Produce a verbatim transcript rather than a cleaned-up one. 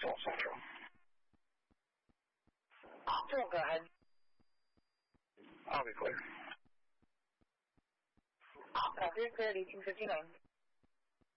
做手术。 这个还啊，没关系。 好，这个李金石进来。